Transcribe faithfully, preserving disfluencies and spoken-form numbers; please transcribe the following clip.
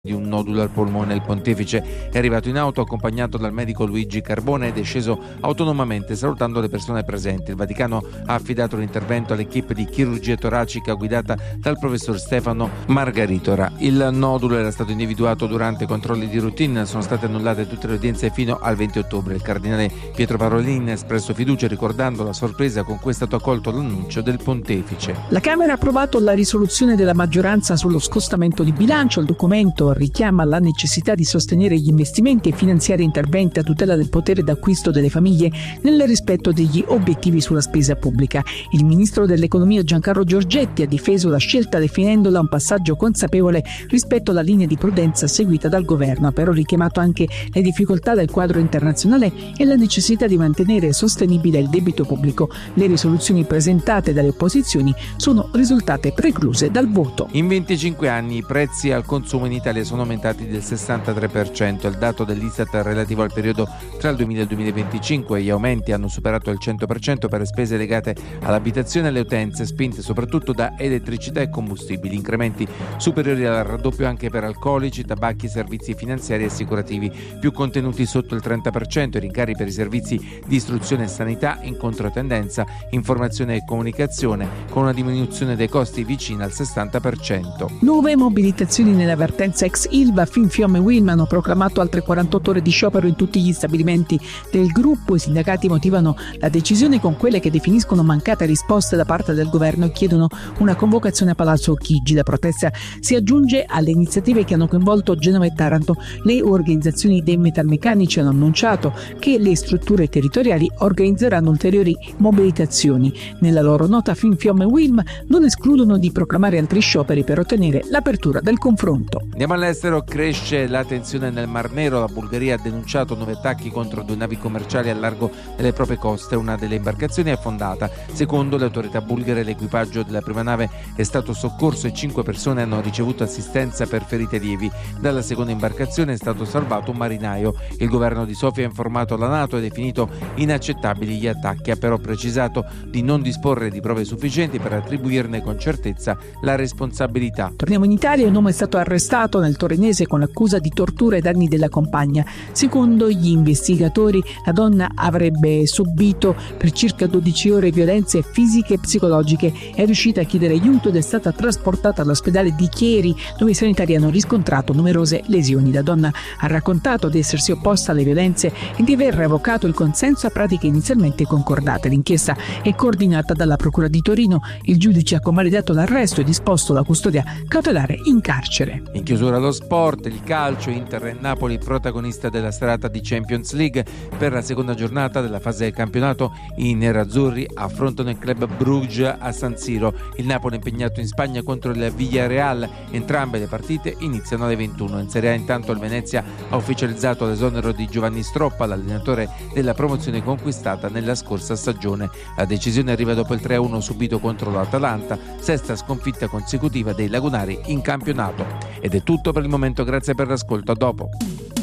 di un nodulo al polmone. Il pontefice è arrivato in auto accompagnato dal medico Luigi Carbone ed è sceso autonomamente salutando le persone presenti. Il Vaticano ha affidato l'intervento all'equipe di chirurgia toracica guidata dal professor Stefano Margaritora. Il nodulo era stato individuato durante controlli di routine, sono state annullate tutte le udienze fino al venti ottobre. Il cardinale Pietro Parolin ha espresso fiducia ricordando la sorpresa con cui è stato accolto l'annuncio del pontefice. La Camera ha approvato la risoluzione della maggioranza sullo scostamento di bilancio. Il documento richiama la necessità di sostenere gli investimenti e finanziare interventi a tutela del potere d'acquisto delle famiglie nel rispetto degli obiettivi sulla spesa pubblica. Il ministro dell'economia Giancarlo Giorgetti ha difeso la scelta definendola un passaggio consapevole rispetto alla linea di prudenza seguita dal governo. Ha però richiamato anche le difficoltà del quadro internazionale e la necessità di mantenere sostenibile il debito pubblico. Le risoluzioni presentate dalle opposizioni sono risultate precluse dal voto. In venticinque anni i prezzi al consumo in Italia sono aumentati del sessantatré per cento. Il dato dell'Istat relativo al periodo tra il duemila e il duemilaventicinque. Gli aumenti hanno superato il cento per cento per le spese legate all'abitazione e alle utenze, spinte soprattutto da elettricità e combustibili. Incrementi superiori al raddoppio anche per alcolici, tabacchi, servizi finanziari e assicurativi, più contenuti sotto il trenta per cento. I rincari per i servizi di istruzione e sanità in controtendenza, informazione e comunicazione, con una diminuzione dei costi vicina al sessanta per cento. Nuove mobilitazioni nella vertenza ex Ilva. Finfiom e Wilm hanno proclamato altre quarantotto ore di sciopero in tutti gli stabilimenti del gruppo. I sindacati motivano la decisione con quelle che definiscono mancate risposte da parte del governo e chiedono una convocazione a Palazzo Chigi. La protesta si aggiunge alle iniziative che hanno coinvolto Genova e Taranto. Le organizzazioni dei metalmeccanici hanno annunciato che le strutture territoriali organizzeranno ulteriori mobilitazioni. Nella loro nota Finfiom e Wilm non escludono di proclamare altri scioperi per ottenere l'apertura del confronto. Andiamo all'estero, cresce la tensione nel Mar Nero. La Bulgaria ha denunciato nuovi attacchi contro due navi commerciali al largo delle proprie coste. Una delle imbarcazioni è affondata. Secondo le autorità bulgare, l'equipaggio della prima nave è stato soccorso e cinque persone hanno ricevuto assistenza per ferite lievi. Dalla seconda imbarcazione è stato salvato un marinaio. Il governo di Sofia ha informato la NATO e ha definito inaccettabili gli attacchi. Ha però precisato di non disporre di prove sufficienti per attribuirne con certezza la responsabilità. Torniamo in Italia. Un uomo è stato arrestato nel torinese con l'accusa di tortura ai danni della compagna. Secondo gli investigatori, la donna avrebbe subito per circa dodici ore violenze fisiche e psicologiche. È riuscita a chiedere aiuto ed è stata trasportata all'ospedale di Chieri, dove i sanitari hanno riscontrato numerose lesioni. La donna ha raccontato di essersi opposta alle violenze e di aver revocato il consenso a pratiche inizialmente concordate. L'inchiesta è coordinata dalla Procura di Torino. Il giudice ha convalidato l'arresto e disposto la custodia cautelare in carcere. In chiusura lo sport, il calcio, Inter e Napoli protagonista della serata di Champions League. Per la seconda giornata della fase del campionato i nerazzurri affrontano il Club Brugge a San Siro. Il Napoli è impegnato in Spagna contro il Villarreal. Entrambe le partite iniziano alle ventuno. In Serie A intanto il Venezia ha ufficializzato l'esonero di Giovanni Stroppa, l'allenatore della promozione conquistata nella scorsa stagione. La decisione arriva dopo il tre a uno subito contro l'Atalanta, sesta sconfitta consecutiva dei lagunari in campionato. Ed è tutto per il momento, grazie per l'ascolto, a dopo.